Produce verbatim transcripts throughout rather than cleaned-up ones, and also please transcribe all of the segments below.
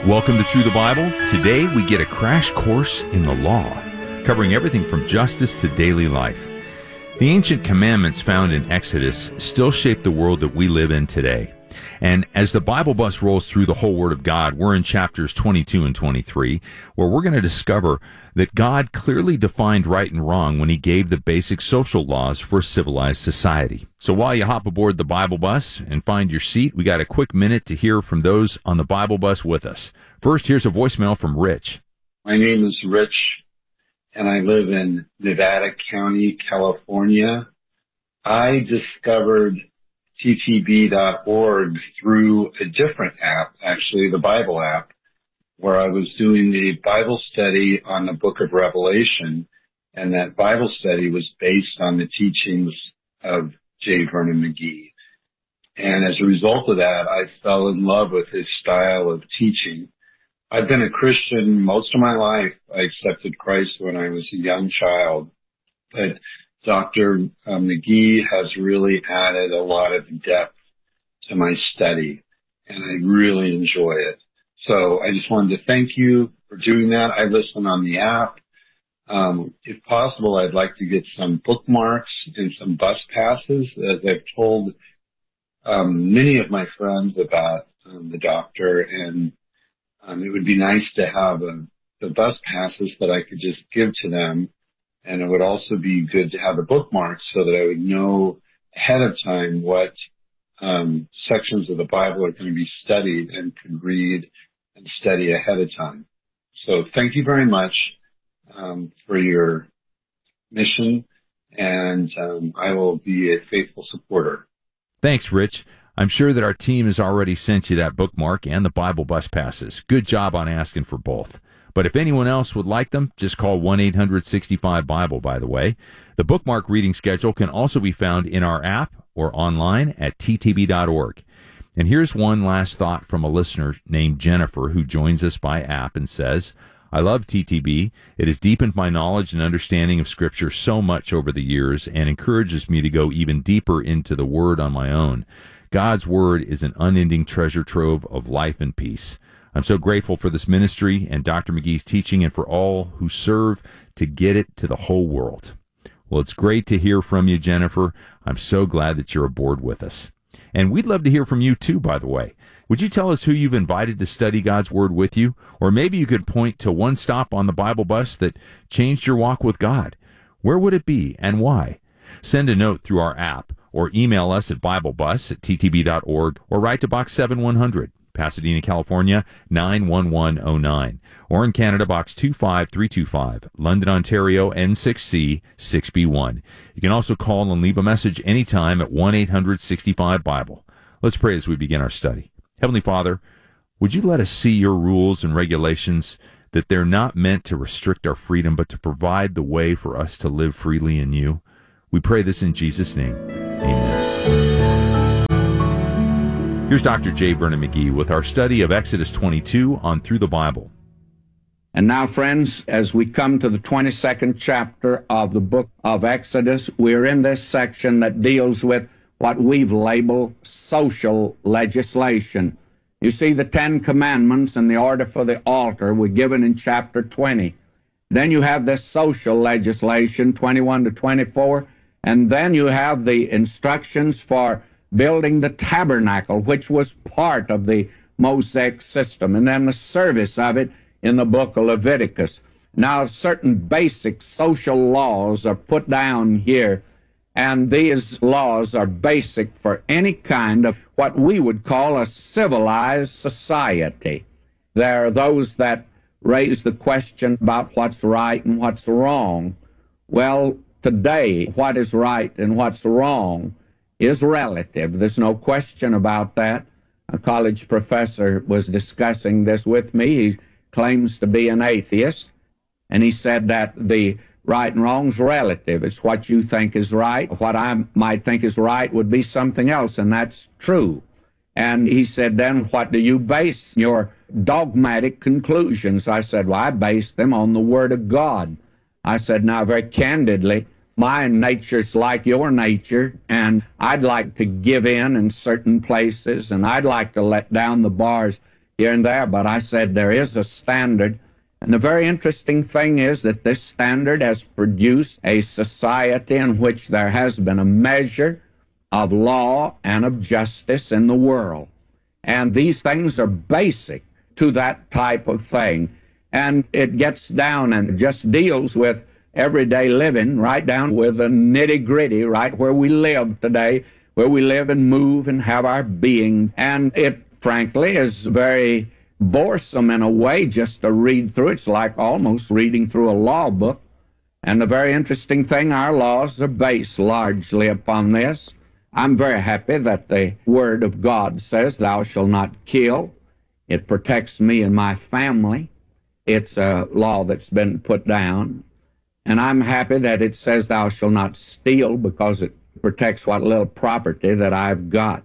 Welcome to Through the Bible. Today we get a crash course in the law, covering everything from justice to daily life. The ancient commandments found in Exodus still shape the world that we live in today. And as the Bible bus rolls through the whole Word of God, we're in chapters twenty-two and twenty-three, where we're going to discover that God clearly defined right and wrong when he gave the basic social laws for a civilized society. So while you hop aboard the Bible bus and find your seat, we got a quick minute to hear from those on the Bible bus with us. First, here's a voicemail from Rich. My name is Rich, and I live in Nevada County, California. I discovered T T B dot org through a different app, actually the Bible app, where I was doing the Bible study on the book of Revelation, and that Bible study was based on the teachings of J. Vernon McGee. And as a result of that, I fell in love with his style of teaching. I've been a Christian most of my life. I accepted Christ when I was a young child, but Doctor McGee has really added a lot of depth to my study, and I really enjoy it. So I just wanted to thank you for doing that. I listen on the app. Um, if possible, I'd like to get some bookmarks and some bus passes, as I've told um, many of my friends about um, the doctor, and um, it would be nice to have a, the bus passes that I could just give to them. And it would also be good to have the bookmarks so that I would know ahead of time what um, sections of the Bible are going to be studied and could read and study ahead of time. So thank you very much um, for your mission, and um, I will be a faithful supporter. Thanks, Rich. I'm sure that our team has already sent you that bookmark and the Bible bus passes. Good job on asking for both. But if anyone else would like them, just call one eight hundred sixty-five Bible, by the way. The bookmark reading schedule can also be found in our app or online at T T B dot org. And here's one last thought from a listener named Jennifer who joins us by app and says, I love T T B. It has deepened my knowledge and understanding of Scripture so much over the years and encourages me to go even deeper into the Word on my own. God's Word is an unending treasure trove of life and peace. I'm so grateful for this ministry and Doctor McGee's teaching and for all who serve to get it to the whole world. Well, it's great to hear from you, Jennifer. I'm so glad that you're aboard with us. And we'd love to hear from you, too, by the way. Would you tell us who you've invited to study God's Word with you? Or maybe you could point to one stop on the Bible bus that changed your walk with God. Where would it be and why? Send a note through our app or email us at biblebus at T T B dot org or write to Box seven one hundred. Pasadena, California, nine one one oh nine. Or in Canada, Box two five three two five, London, Ontario, N six C six B one. You can also call and leave a message anytime at one eight hundred sixty-five Bible. Let's pray as we begin our study. Heavenly Father, would you let us see your rules and regulations, that they're not meant to restrict our freedom, but to provide the way for us to live freely in you? We pray this in Jesus' name. Amen. Here's Doctor J. Vernon McGee with our study of Exodus twenty-two on Through the Bible. And now, friends, as we come to the twenty-second chapter of the book of Exodus, we're in this section that deals with what we've labeled social legislation. You see, the Ten Commandments and the order for the altar were given in chapter twenty. Then you have this social legislation, twenty-one to twenty-four, and then you have the instructions for building the tabernacle, which was part of the Mosaic system, and then the service of it in the book of Leviticus. Now, certain basic social laws are put down here, and these laws are basic for any kind of what we would call a civilized society. There are those that raise the question about what's right and what's wrong. Well, today, what is right and what's wrong is relative. There's no question about that. A college professor was discussing this with me. He claims to be an atheist, and he said that the right and wrong's relative. It's what you think is right. What I might think is right would be something else, and that's true. And he said, then what do you base your dogmatic conclusions? I said, well, I base them on the Word of God. I said, now, very candidly, my nature's like your nature, and I'd like to give in in certain places, and I'd like to let down the bars here and there, but I said there is a standard. And the very interesting thing is that this standard has produced a society in which there has been a measure of law and of justice in the world. And these things are basic to that type of thing. And it gets down and just deals with everyday living, right down with the nitty-gritty, right where we live today, where we live and move and have our being. And it, frankly, is very boresome in a way just to read through. It's like almost reading through a law book. And the very interesting thing, our laws are based largely upon this. I'm very happy that the Word of God says, thou shalt not kill. It protects me and my family. It's a law that's been put down. And I'm happy that it says, thou shalt not steal, because it protects what little property that I've got.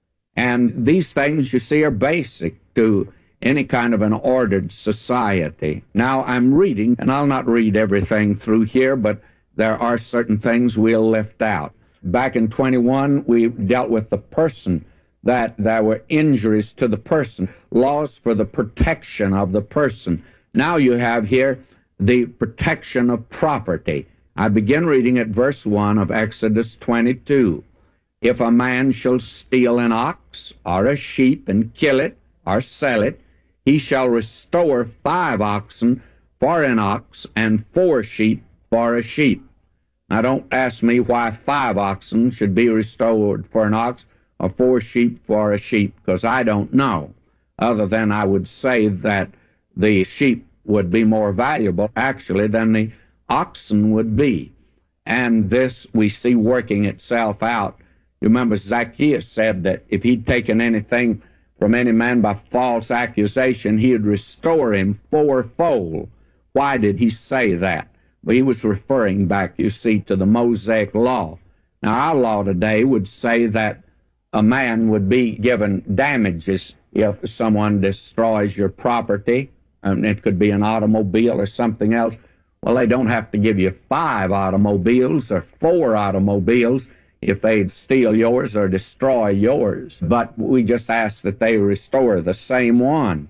And these things, you see, are basic to any kind of an ordered society. Now, I'm reading, and I'll not read everything through here, but there are certain things we'll lift out. Back in twenty-one, we dealt with the person, that there were injuries to the person, laws for the protection of the person. Now you have here the protection of property. I begin reading at verse one of Exodus twenty-two. If a man shall steal an ox or a sheep and kill it or sell it, he shall restore five oxen for an ox and four sheep for a sheep. Now, don't ask me why five oxen should be restored for an ox or four sheep for a sheep, because I don't know, other than I would say that the sheep would be more valuable, actually, than the oxen would be. And this we see working itself out. You remember Zacchaeus said that if he'd taken anything from any man by false accusation, he would restore him fourfold. Why did he say that? Well, he was referring back, you see, to the Mosaic law. Now, our law today would say that a man would be given damages if someone destroys your property, and it could be an automobile or something else. Well, they don't have to give you five automobiles or four automobiles if they'd steal yours or destroy yours. But we just ask that they restore the same one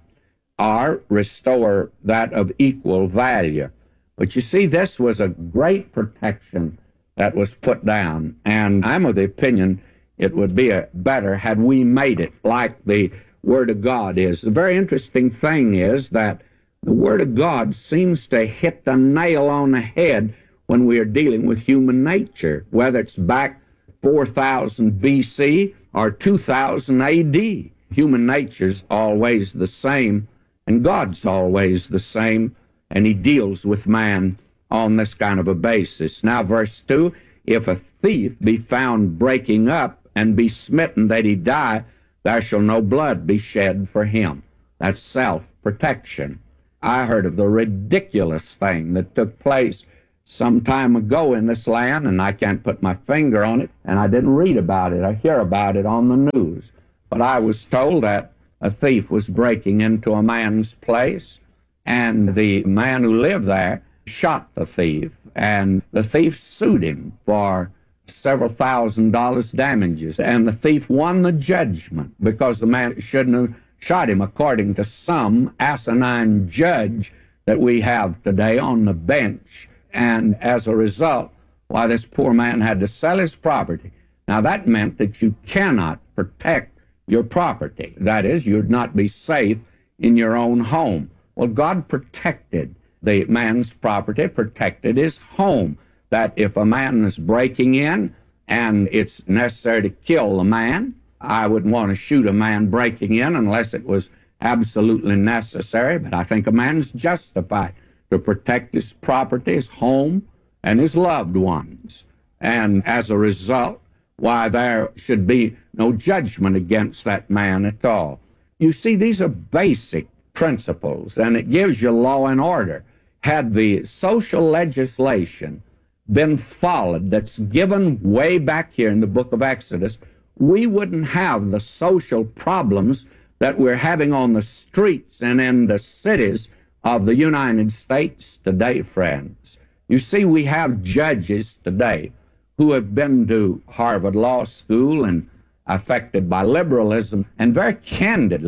or restore that of equal value. But you see, this was a great protection that was put down, and I'm of the opinion it would be a better had we made it like the Word of God is. The very interesting thing is that the Word of God seems to hit the nail on the head when we are dealing with human nature, whether it's back four thousand B C or two thousand A D. Human nature's always the same, and God's always the same, and He deals with man on this kind of a basis. Now, verse two, if a thief be found breaking up and be smitten that he die, there shall no blood be shed for him. That's self-protection. I heard of the ridiculous thing that took place some time ago in this land, and I can't put my finger on it, and I didn't read about it or hear about it on the news. But I was told that a thief was breaking into a man's place, and the man who lived there shot the thief, and the thief sued him for several thousand dollars damages, and the thief won the judgment because the man shouldn't have shot him, according to some asinine judge that we have today on the bench. And as a result, why, this poor man had to sell his property. Now, that meant that you cannot protect your property. That is, you'd not be safe in your own home. Well, God protected the man's property, protected his home, that if a man is breaking in and it's necessary to kill the man, I wouldn't want to shoot a man breaking in unless it was absolutely necessary, but I think a man's justified to protect his property, his home, and his loved ones. And as a result, why, there should be no judgment against that man at all. You see, these are basic principles, and it gives you law and order. Had the social legislation been followed that's given way back here in the book of Exodus, we wouldn't have the social problems that we're having on the streets and in the cities of the United States today, friends. You see, we have judges today who have been to Harvard Law School and affected by liberalism, and very candidly,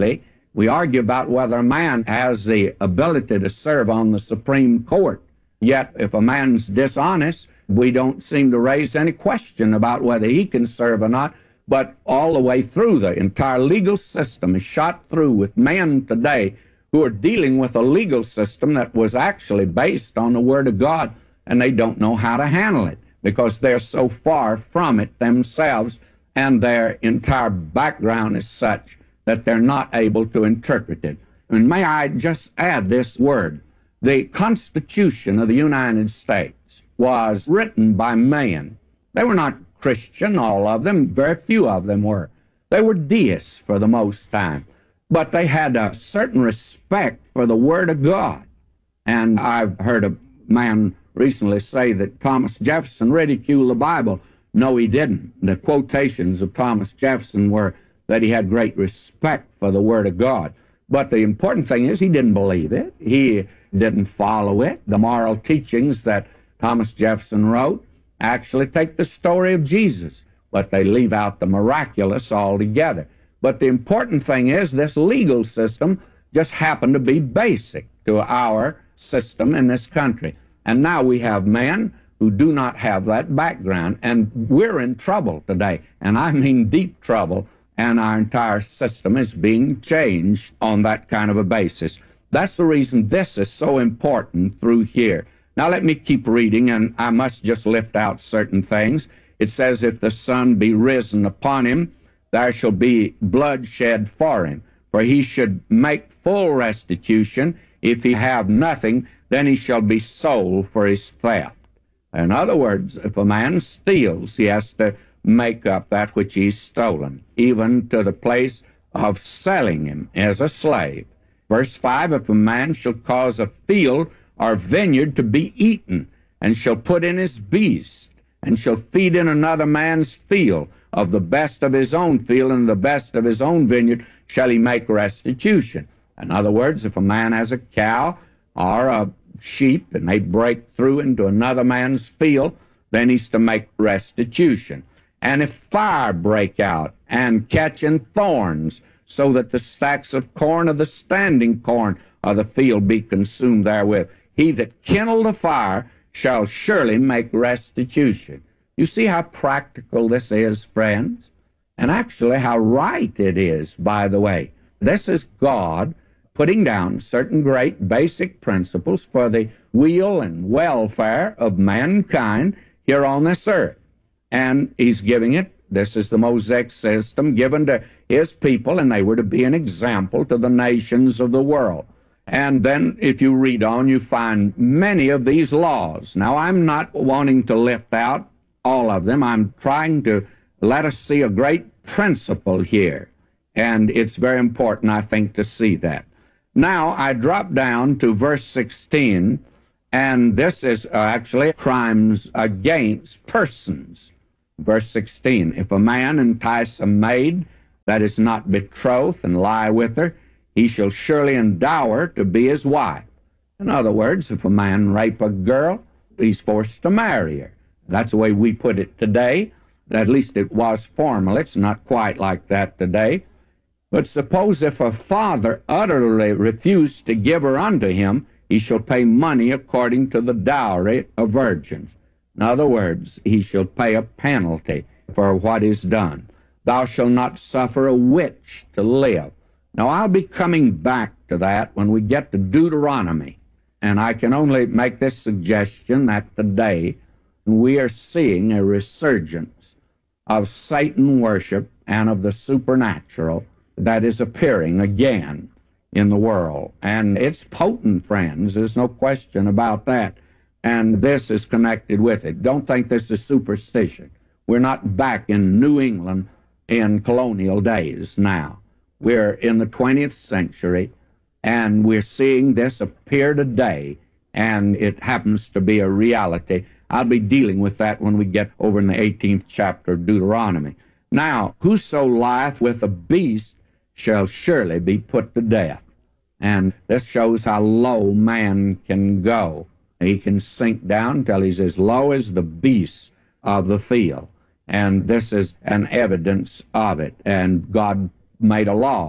We argue about whether a man has the ability to serve on the Supreme Court. Yet, if a man's dishonest, we don't seem to raise any question about whether he can serve or not. But all the way through, the entire legal system is shot through with men today who are dealing with a legal system that was actually based on the Word of God, and they don't know how to handle it because they're so far from it themselves, and their entire background is such that they're not able to interpret it. And may I just add this word. The Constitution of the United States was written by men. They were not Christian, all of them. Very few of them were. They were deists for the most time. But they had a certain respect for the Word of God. And I've heard a man recently say that Thomas Jefferson ridiculed the Bible. No, he didn't. The quotations of Thomas Jefferson were that he had great respect for the Word of God. But the important thing is he didn't believe it. He didn't follow it. The moral teachings that Thomas Jefferson wrote actually take the story of Jesus, but they leave out the miraculous altogether. But the important thing is this legal system just happened to be basic to our system in this country. And now we have men who do not have that background, and we're in trouble today, and I mean deep trouble, and our entire system is being changed on that kind of a basis. That's the reason this is so important through here. Now let me keep reading, and I must just lift out certain things. It says, if the sun be risen upon him, there shall be blood shed for him. For he should make full restitution. If he have nothing, then he shall be sold for his theft. In other words, if a man steals, he has to make up that which he's stolen, even to the place of selling him as a slave. Verse five, if a man shall cause a field or vineyard to be eaten, and shall put in his beast, and shall feed in another man's field, of the best of his own field and the best of his own vineyard shall he make restitution. In other words, if a man has a cow or a sheep, and they break through into another man's field, then he's to make restitution. And if fire break out, and catch in thorns, so that the stacks of corn of the standing corn of the field be consumed therewith, he that kindled the fire shall surely make restitution. You see how practical this is, friends? And actually how right it is, by the way. This is God putting down certain great basic principles for the weal and welfare of mankind here on this earth. And he's giving it, this is the Mosaic system given to his people, and they were to be an example to the nations of the world. And then if you read on, you find many of these laws. Now, I'm not wanting to lift out all of them. I'm trying to let us see a great principle here. And it's very important, I think, to see that. Now, I drop down to verse sixteen, and this is uh, actually crimes against persons. Verse sixteen, if a man entice a maid that is not betrothed and lie with her, he shall surely endow her to be his wife. In other words, if a man rape a girl, he's forced to marry her. That's the way we put it today. At least it was formerly. It's not quite like that today. But suppose if a father utterly refused to give her unto him, he shall pay money according to the dowry of virgins. In other words, he shall pay a penalty for what is done. Thou shalt not suffer a witch to live. Now, I'll be coming back to that when we get to Deuteronomy. And I can only make this suggestion that today we are seeing a resurgence of Satan worship and of the supernatural that is appearing again in the world. And it's potent, friends. There's no question about that. And this is connected with it. Don't think this is superstition. We're not back in New England in colonial days now. We're in the twentieth century, and we're seeing this appear today, and it happens to be a reality. I'll be dealing with that when we get over in the eighteenth chapter of Deuteronomy. Now, whoso lieth with a beast shall surely be put to death. And this shows how low man can go. He can sink down till he's as low as the beasts of the field. And this is an evidence of it. And God made a law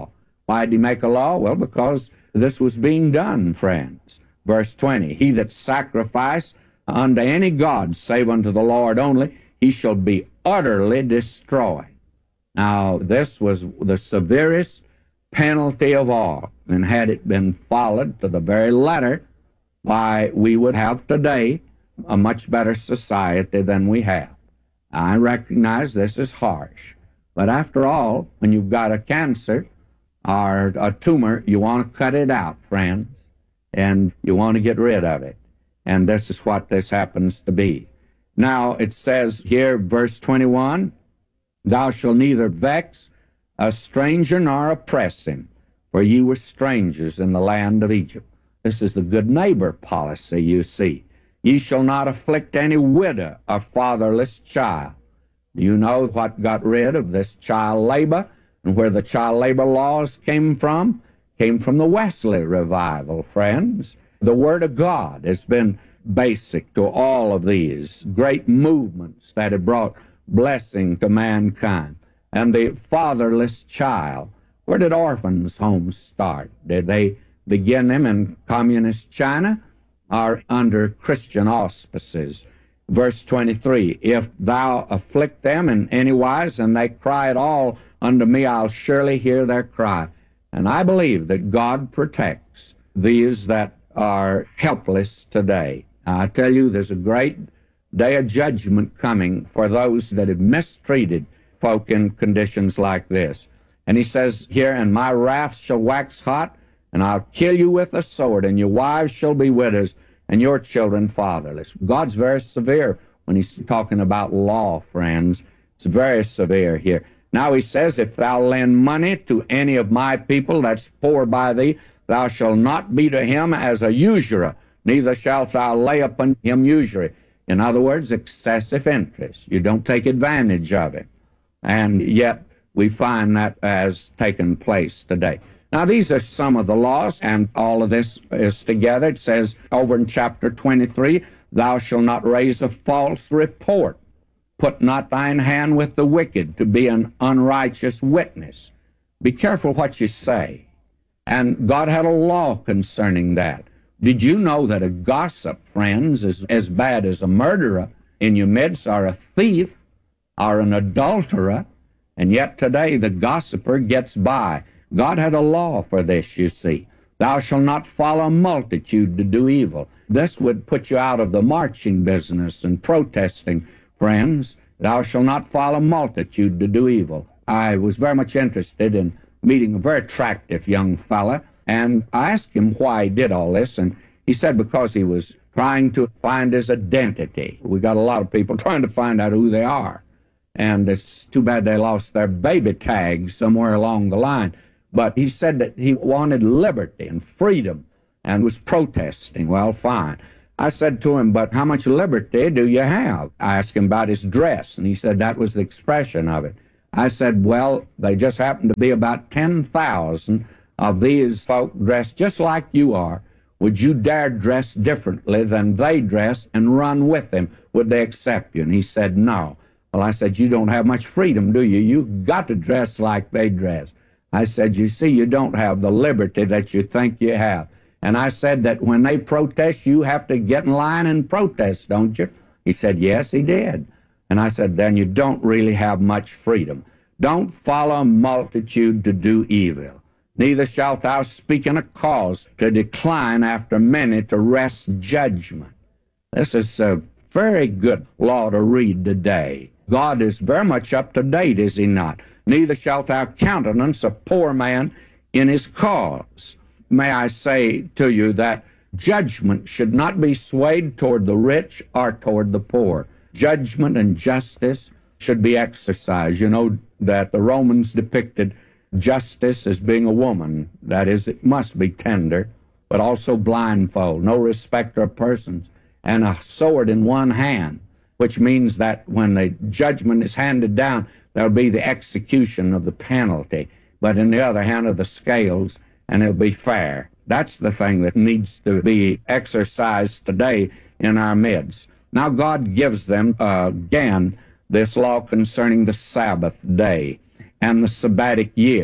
Why did he make a law? Well, because this was being done, friends. Verse twenty, he that sacrifice unto any god save unto the Lord only, he shall be utterly destroyed. Now, this was the severest penalty of all, and had it been followed to the very letter, why, we would have today a much better society than we have. I recognize this is harsh, but after all, when you've got a cancer or a tumor, you want to cut it out, friends, and you want to get rid of it. And this is what this happens to be. Now, it says here, verse twenty-one, thou shalt neither vex a stranger nor oppress him, for ye were strangers in the land of Egypt. This is the good neighbor policy, you see. Ye shall not afflict any widow or fatherless child. Do you know what got rid of this child labor and where the child labor laws came from? Came from the Wesley revival, friends. The Word of God has been basic to all of these great movements that have brought blessing to mankind. And the fatherless child, where did orphans' homes start? Did they begin them in communist China or under Christian auspices? Verse twenty-three, if thou afflict them in any wise, and they cry at all unto me, I'll surely hear their cry. And I believe that God protects these that are helpless today. I tell you, there's a great day of judgment coming for those that have mistreated folk in conditions like this. And he says here, and my wrath shall wax hot, and I'll kill you with a sword, and your wives shall be widows, and your children fatherless. God's very severe when he's talking about law, friends. It's very severe here. Now he says, if thou lend money to any of my people that's poor by thee, thou shalt not be to him as a usurer, neither shalt thou lay upon him usury. In other words, excessive interest. You don't take advantage of it. And yet we find that as taken place today. Now, these are some of the laws, and all of this is together. It says over in chapter twenty-three, thou shalt not raise a false report. Put not thine hand with the wicked to be an unrighteous witness. Be careful what you say. And God had a law concerning that. Did you know that a gossip, friends, is as bad as a murderer in your midst, or a thief, or an adulterer? And yet today the gossiper gets by. God had a law for this, you see. Thou shalt not follow a multitude to do evil. This would put you out of the marching business and protesting, friends. Thou shalt not follow a multitude to do evil. I was very much interested in meeting a very attractive young fella, and I asked him why he did all this, and he said because he was trying to find his identity. We got a lot of people trying to find out who they are, and it's too bad they lost their baby tags somewhere along the line. But he said that he wanted liberty and freedom and was protesting. Well, fine. I said to him, but how much liberty do you have? I asked him about his dress, and he said that was the expression of it. I said, well, they just happen to be about ten thousand of these folk dressed just like you are. Would you dare dress differently than they dress and run with them? Would they accept you? And he said, no. Well, I said, you don't have much freedom, do you? You've got to dress like they dress. I said, you see, you don't have the liberty that you think you have. And I said that when they protest, you have to get in line and protest, don't you? He said, yes, he did. And I said, then you don't really have much freedom. Don't follow a multitude to do evil. Neither shalt thou speak in a cause to decline after many to wrest judgment. This is a very good law to read today. God is very much up to date, is he not? Neither shalt thou countenance a poor man in his cause. May I say to you that judgment should not be swayed toward the rich or toward the poor. Judgment and justice should be exercised. You know that the Romans depicted justice as being a woman. That is, it must be tender, but also blindfold, no respecter of persons, and a sword in one hand, which means that when the judgment is handed down, there'll be the execution of the penalty, but in the other hand are the scales, and it'll be fair. That's the thing that needs to be exercised today in our midst. Now God gives them uh, again this law concerning the Sabbath day and the Sabbatic year.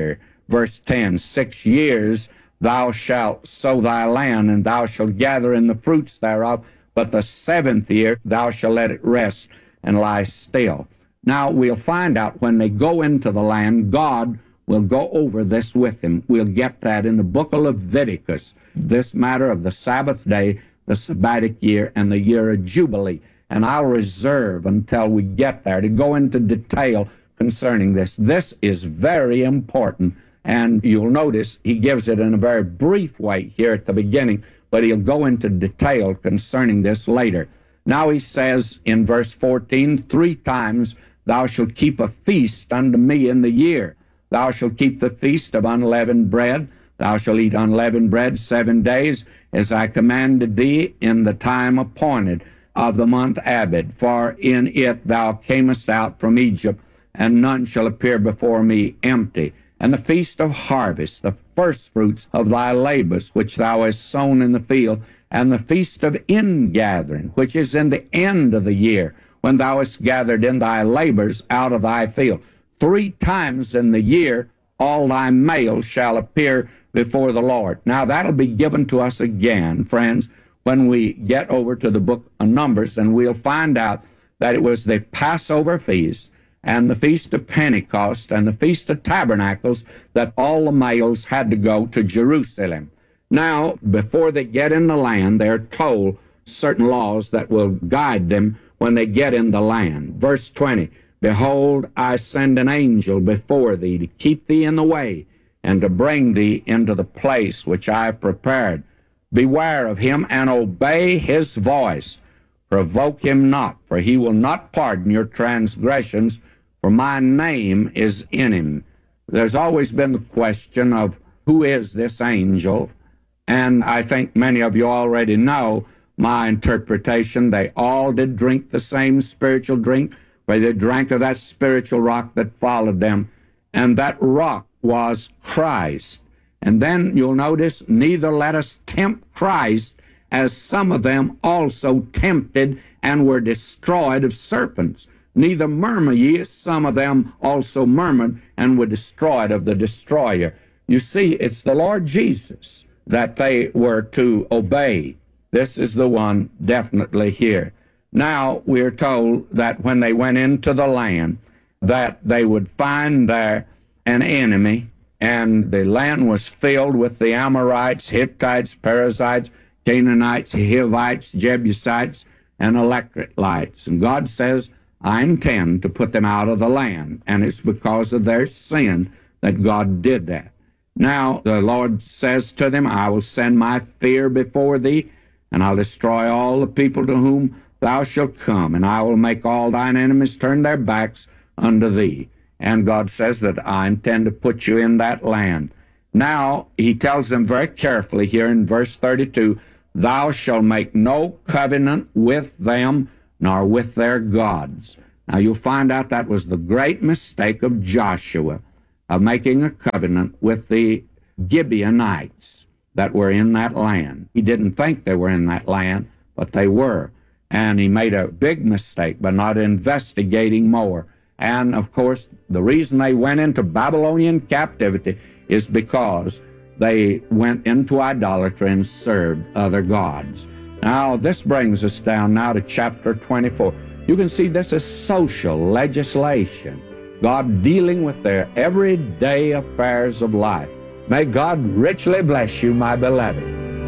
verse ten, six years thou shalt sow thy land, and thou shalt gather in the fruits thereof, but the seventh year thou shalt let it rest and lie still. Now, we'll find out when they go into the land, God will go over this with them. We'll get that in the book of Leviticus, this matter of the Sabbath day, the Sabbatic year, and the year of Jubilee. And I'll reserve until we get there to go into detail concerning this. This is very important, and you'll notice he gives it in a very brief way here at the beginning, but he'll go into detail concerning this later. Now he says in verse fourteen, three times thou shalt keep a feast unto me in the year. Thou shalt keep the feast of unleavened bread. Thou shalt eat unleavened bread seven days, as I commanded thee in the time appointed of the month Abib. For in it thou camest out from Egypt, and none shall appear before me empty. And the feast of harvest, the firstfruits of thy labors, which thou hast sown in the field, and the feast of ingathering, which is in the end of the year, when thou hast gathered in thy labors out of thy field. Three times in the year all thy males shall appear before the Lord. Now that'll be given to us again, friends, when we get over to the book of Numbers, and we'll find out that it was the Passover feast and the Feast of Pentecost and the Feast of Tabernacles that all the males had to go to Jerusalem. Now, before they get in the land, they're told certain laws that will guide them when they get in the land. Verse twenty, behold, I send an angel before thee to keep thee in the way, and to bring thee into the place which I have prepared. Beware of him, and obey his voice. Provoke him not, for he will not pardon your transgressions, for my name is in him. There's always been the question of who is this angel, and I think many of you already know my interpretation. They all did drink the same spiritual drink, where they drank of that spiritual rock that followed them, and that rock was Christ. And then you'll notice, neither let us tempt Christ, as some of them also tempted and were destroyed of serpents. Neither murmur ye, as some of them also murmured and were destroyed of the destroyer. You see, it's the Lord Jesus that they were to obey. This is the one definitely here. Now, we're told that when they went into the land, that they would find there an enemy, and the land was filled with the Amorites, Hittites, Perizzites, Canaanites, Hivites, Jebusites, and Electrites. And God says, I intend to put them out of the land, and it's because of their sin that God did that. Now, the Lord says to them, I will send my fear before thee, and I'll destroy all the people to whom thou shalt come, and I will make all thine enemies turn their backs unto thee. And God says that I intend to put you in that land. Now, he tells them very carefully here in verse thirty-two, thou shalt make no covenant with them, nor with their gods. Now, you'll find out that was the great mistake of Joshua, of making a covenant with the Gibeonites that were in that land. He didn't think they were in that land, but they were. And he made a big mistake by not investigating more. And, of course, the reason they went into Babylonian captivity is because they went into idolatry and served other gods. Now, this brings us down now to chapter twenty-four. You can see this is social legislation. God dealing with their everyday affairs of life. May God richly bless you, my beloved.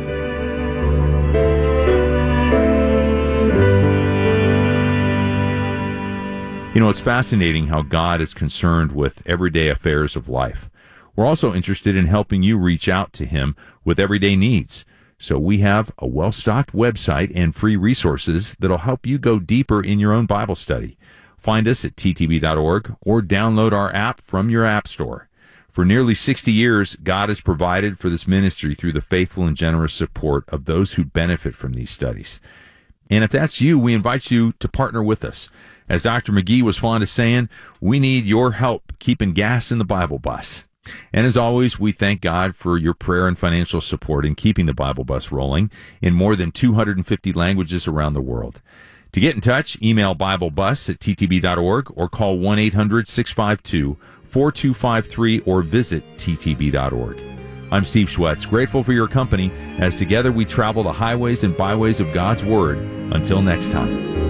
You know, it's fascinating how God is concerned with everyday affairs of life. We're also interested in helping you reach out to Him with everyday needs. So we have a well-stocked website and free resources that'll help you go deeper in your own Bible study. Find us at T T B dot org or download our app from your app store. For nearly sixty years, God has provided for this ministry through the faithful and generous support of those who benefit from these studies. And if that's you, we invite you to partner with us. As Doctor McGee was fond of saying, we need your help keeping gas in the Bible bus. And as always, we thank God for your prayer and financial support in keeping the Bible bus rolling in more than two hundred fifty languages around the world. To get in touch, email BibleBus at T T B dot org or call one eight hundred six five two four two five three or visit T T B dot org. I'm Steve Schwetz, grateful for your company as together we travel the highways and byways of God's Word. Until next time.